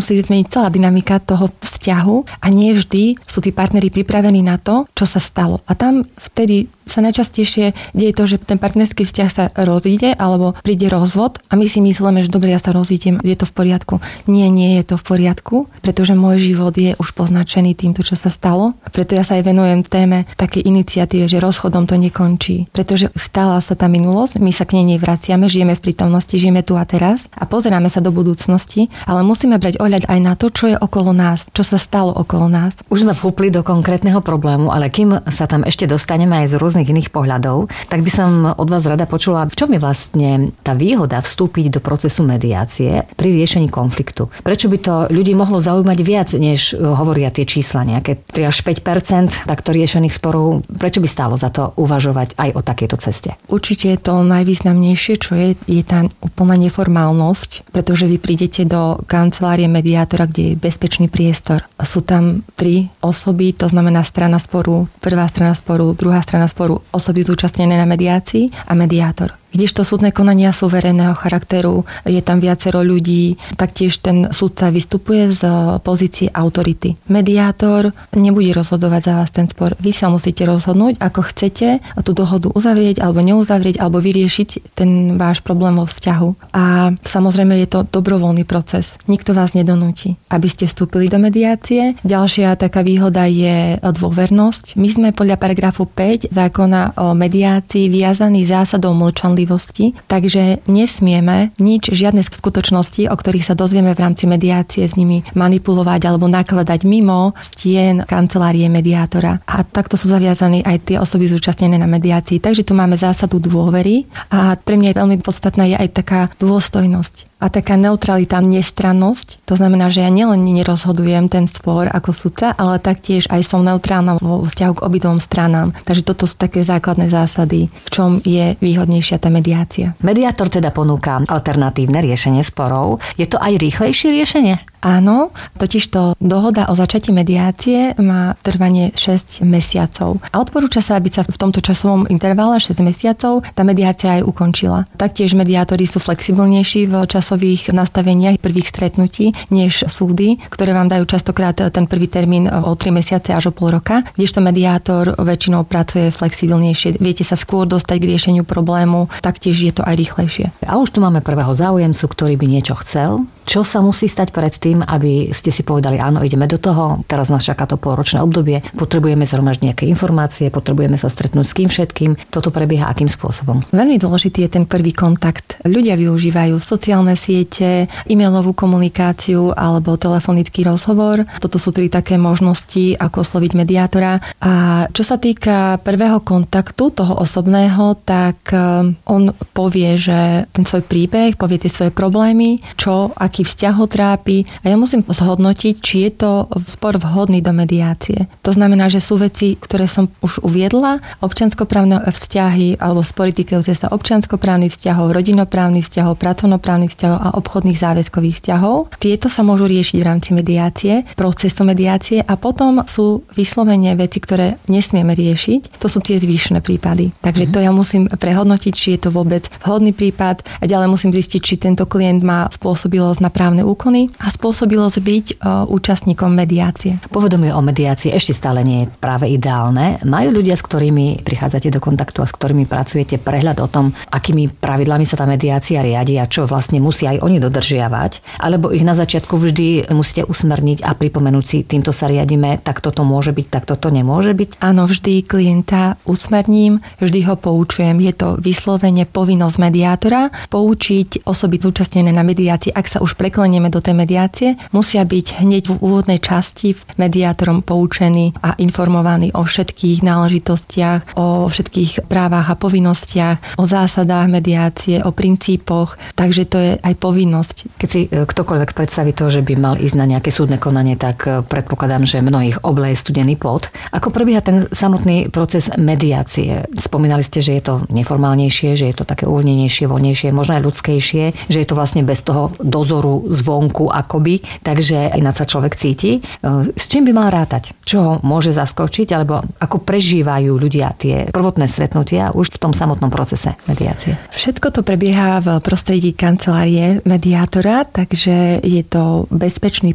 musí zmeniť celá dynamika toho vzťahu a nie vždy sú tí partneri pripravení na to, čo sa stalo. A tam vtedy sa najčastejšie deje to, že ten partnerský vzťah sa rozíde alebo príde rozvod a my si myslíme, že dobre, ja sa rozídem, je to v poriadku. Nie je to v poriadku, pretože môj život je už poznačený týmto, čo sa stalo. Preto ja sa aj venujem téme takej iniciatíve, že rozchodom to nekončí. Pretože stala sa tá minulosť, my sa k nej nevraciame, žijeme v prítomnosti, žijeme tu a teraz a pozeráme sa do budúcnosti, ale musíme brať ohľad aj na to, čo je okolo nás, čo sa stalo okolo nás. Už sme vhúpli do konkrétneho problému, ale kým sa tam ešte dostaneme aj z rôznych iných pohľadov, tak by som od vás rada počula, v čom je vlastne tá výhoda vstúpiť do procesu mediácie pri riešení konfliktu. Prečo by to ľudí mohlo zaujímať viac, než hovoria tie čísla, nejaké 3 až 5% takto riešených sporov? Prečo by stálo za to uvažovať aj o takejto ceste? Určite to najvýznamnejšie, čo je tá úplná neformálnosť, pretože vy prídete do kancelárie mediátora, kde je bezpečný priestor. Sú tam 3 osoby, to znamená strana sporu, prvá strana sporu, druhá strana sporu, osoby zúčastnené na mediácii a mediátor. Kdežto súdne konania sú verejného charakteru, je tam viacero ľudí, taktiež ten súdca vystupuje z pozície autority. Mediátor nebude rozhodovať za vás ten spor. Vy sa musíte rozhodnúť, ako chcete tú dohodu uzavrieť alebo neuzavrieť, alebo vyriešiť ten váš problém vo vzťahu. A samozrejme je to dobrovoľný proces. Nikto vás nedonúti, aby ste vstúpili do mediácie. Ďalšia taká výhoda je dôvernosť. My sme podľa paragrafu 5 zákona o mediácii viazaní zásadou mlčanlivosti. Takže nesmieme žiadne skutočnosti, o ktorých sa dozvieme v rámci mediácie, s nimi manipulovať alebo nakladať mimo stien kancelárie mediátora. A takto sú zaviazaní aj tie osoby zúčastnené na mediácii. Takže tu máme zásadu dôvery a pre mňa je veľmi podstatná je aj taká dôstojnosť a taká neutralita, nestrannosť. To znamená, že ja nielen nerozhodujem ten spor ako sudca, ale taktiež aj som neutrálna vo vzťahu k obidvom stranám. Takže toto sú také základné zásady, v čom je výhodnejšia tá mediácia. Mediátor teda ponúka alternatívne riešenie sporov. Je to aj rýchlejšie riešenie? Áno, totižto dohoda o začatí mediácie má trvanie 6 mesiacov. A odporúča sa, aby sa v tomto časovom intervale 6 mesiacov tá mediácia aj ukončila. Taktiež mediátori sú flexibilnejší v časových nastaveniach prvých stretnutí než súdy, ktoré vám dajú častokrát ten prvý termín o 3 mesiace až o pol roka, kdežto mediátor väčšinou pracuje flexibilnejšie. Viete sa skôr dostať k riešeniu problému, taktiež je to aj rýchlejšie. A už tu máme prvého záujemcu, ktorý by niečo chcel. Čo sa musí stať pred tým, aby ste si povedali, áno, ideme do toho, teraz nás čaká to polročné obdobie, potrebujeme zhromaždiť nejaké informácie, potrebujeme sa stretnúť s kým všetkým. Toto prebieha akým spôsobom? Veľmi dôležitý je ten prvý kontakt. Ľudia využívajú sociálne siete, e-mailovú komunikáciu alebo telefonický rozhovor. Toto sú 3 také možnosti, ako osloviť mediátora. A čo sa týka prvého kontaktu, toho osobného, tak on povie, že ten svoj príbeh, povie tie svoje problémy, aký vzťah ho trápi a ja musím zhodnotiť, či je to spor vhodný do mediácie. To znamená, že sú veci, ktoré som už uviedla, občianskoprávne vzťahy alebo spory týkajúce sa občianskoprávnych vzťahov, rodinnoprávnych vzťahov, pracovnoprávnych vzťahov a obchodných záväzkových vzťahov. Tieto sa môžu riešiť v rámci mediácie, procesu mediácie a potom sú vyslovene veci, ktoré nesmieme riešiť. To sú tie zvýšené prípady. Takže to ja musím prehodnotiť, či je to vôbec vhodný prípad a ďalej musím zistiť, či tento klient má spôsobilosť na právne úkony a spôsobilosť byť účastníkom mediácie. Povedomie o mediácii ešte stále nie je práve ideálne. Majú ľudia, s ktorými prichádzate do kontaktu a s ktorými pracujete, prehľad o tom, akými pravidlami sa tá mediácia riadi a čo vlastne musia aj oni dodržiavať, alebo ich na začiatku vždy musíte usmerniť a pripomenúť si, týmto sa riadime, tak toto môže byť, tak toto nemôže byť? Áno, vždy klienta usmerním, vždy ho poučujem. Je to vyslovene povinnosť mediátora poučiť osoby zúčastnené na mediácii, ak sa už preklenieme do tej mediácie, musia byť hneď v úvodnej časti mediátorom poučení a informovaní o všetkých náležitostiach, o všetkých právach a povinnostiach, o zásadách mediácie, o princípoch, takže to je aj povinnosť. Keď si ktokoľvek predstaví to, že by mal ísť na nejaké súdne konanie, tak predpokladám, že mnohých obleje studený pot. Ako prebieha ten samotný proces mediácie? Spomínali ste, že je to neformálnejšie, že je to také uvoľnenejšie, voľnejšie, možno aj ľudskejšie, že je to vlastne bez toho dozoru zvonku akoby, takže ináč sa človek cíti. S čím by mal rátať? Čo ho môže zaskočiť, alebo ako prežívajú ľudia tie prvotné stretnutia už v tom samotnom procese mediácie? Všetko to prebieha v prostredí kancelárie mediátora, takže je to bezpečný